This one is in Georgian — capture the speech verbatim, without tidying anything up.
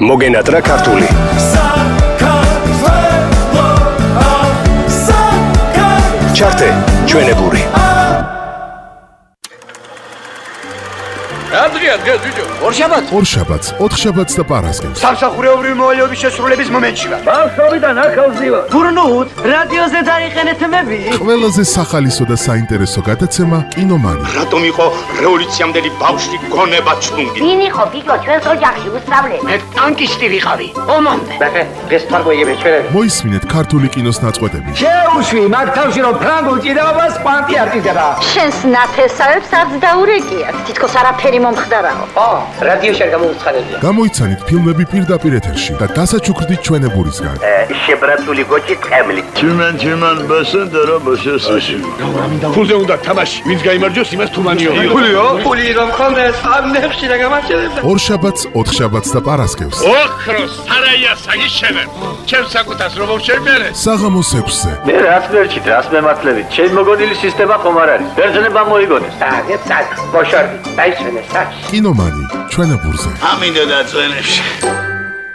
მოგენატრა ქართული. ჩართე ჩვენებური. Adrian, get video. ორშაბათს ორშაბათს, ოთხშაბათს და პარასკევს. სამსახურეობრივი მოვალეობის შესრულების მომენტში ვარ. ბავშვობიდან ახალზი ვარ. გურნუთ, რადიოზე დაიყენეთ მები. ყველაზე სახალისო და საინტერესო გადაცემა კინომანი. რატომ იყო რევოლუციამდელი ბავშვი გონება ჩუნგი? ვინ იყო გიგო ჩვენს ოჯახში უსწავლელი? მე ტანკისტი ვიყავი. ომამდე. ბახე, ეს თარგოიები ჩვენ. მოისმინეთ ქართული კინოს ნაწყვეტები. შეუშვი მაგ თავში რომ ფრანგულ ჭიდაობას კვანტი არ ჭიდება. შენს ნათესავებს არც დაურეკიათ. თითქოს არაფერი მომხდარაო. ო, რადიოში არ გამოუცხადებია. გამოიცანით ფილმები პირდაპირ ეთერში და დასაჩუქრდით ჩვენებურისგან. შებრაცული გოჭი ტყემლი. Tümen tümen basın dara başasın. ფულზე უნდა თამაში, ვინც გაიმარჯვოს, იმას თუმანიო. ფულიო? ფული რომ ხონდეს, ამ ნებში რა გამარჯვებდა. ორშაბათს, ოთხშაბათს და პარასკევს. ოქროს სარაია საგიშენებ. ჩემ საკუთას რომ შევმერე. საღამოს ექვსზე. Ne rast verçit, rast mematlevi. Çel mogodili sistema komar არის. ბერძნება მოიგონეს. Sağ, sağ, boşardı. Დაიცვენეს, სა. კინომანი ჩვენებურზე. ამინდა და წვენებში.